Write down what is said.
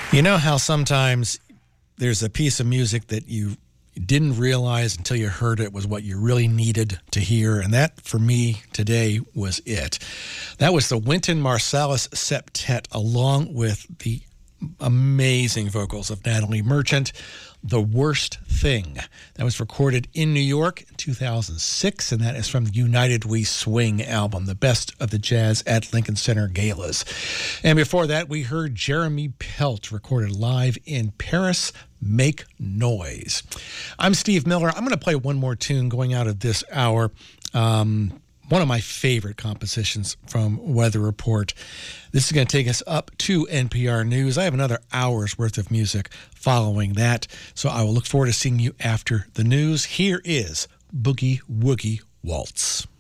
You know how sometimes there's a piece of music that you didn't realize until you heard it was what you really needed to hear, and that, for me, today was it. That was the Wynton Marsalis Septet, along with the amazing vocals of Natalie Merchant, The Worst Thing. That was recorded in New York in 2006, and that is from the United We Swing album, the best of the jazz at Lincoln Center galas. And before that, we heard Jeremy Pelt, recorded live in Paris, Make Noise. I'm Steve Miller. I'm going to play one more tune going out of this hour. One of my favorite compositions from Weather Report. This is going to take us up to NPR News. I have another hour's worth of music following that, so I will look forward to seeing you after the news. Here is Boogie Woogie Waltz.